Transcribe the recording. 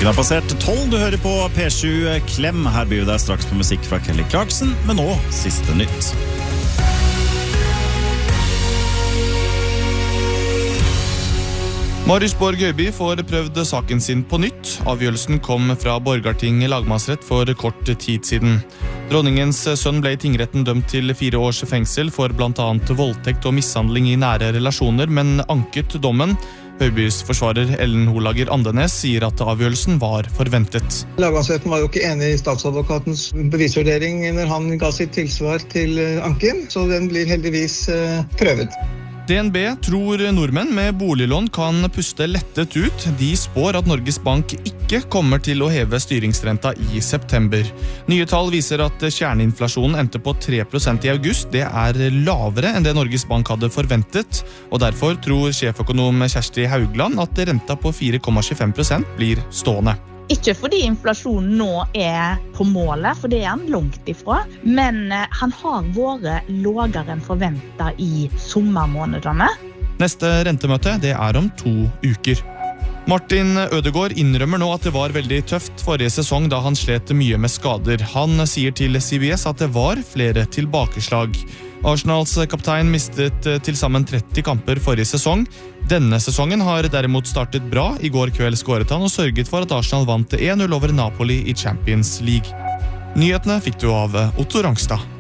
Klokken har passert 12, du hører på P7 Klem. Her byr vi deg straks på musikk fra Kelly Clarkson, men nå siste nytt. Marius Borg Høiby får prøvd saken sin på nytt. Avgjørelsen kom fra Borgarting lagmannsrett for kort tid siden. Dronningens sønn ble i tingretten dømt til 4 års fengsel for blant annet voldtekt og mishandling i nære relasjoner, men anket dommen. Høibys forsvarer Ellen Holager Andenes sier at avgjørelsen var forventet. Lagmannsretten var jo ikke enig i statsadvokatens bevisvurdering når han ga sitt tilsvar til anken, så den blir heldigvis prøvet. DNB tror nordmenn med boliglån kan puste lettet ut. De spår at Norges Bank ikke kommer til å heve styringsrenta i september. Nye tall viser at kjerneinflasjonen endte på 3% i august. Det er lavere enn det Norges Bank hadde forventet, og derfor tror sjeføkonom Kjersti Haugland at renta på 4,25% blir stående. Ikke fordi inflasjonen nå er på målet, for det er han langt ifra, men han har vært lavere enn forventet i sommermånedene. Neste rentemøte, det er om 2 uker. Martin Ødegaard innrømmer nå at det var veldig tøft forrige sesong da han slet mye med skader. Han sier til CBS at det var flere tilbakeslag. Arsenals kaptein mistet til sammen 30 kamper forrige sesong. Denne sesongen har derimot startet bra. I går kveld skåret han og sørget for at Arsenal vant 1-0 over Napoli i Champions League. Nyhetene fikk du av Otto Rangstad.